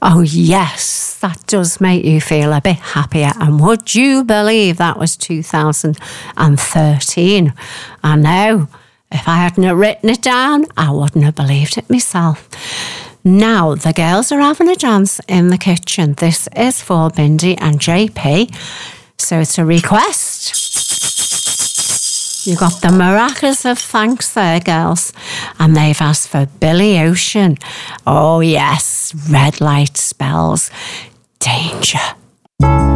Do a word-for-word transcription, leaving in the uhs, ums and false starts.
Oh, yes, that does make you feel a bit happier. And would you believe that was two thousand thirteen? I know. If I hadn't have written it down, I wouldn't have believed it myself. Now, the girls are having a dance in the kitchen. This is for Bindi and J P. So it's a request. You got the maracas of thanks there, girls. And they've asked for Billy Ocean. Oh, yes, red light spells danger.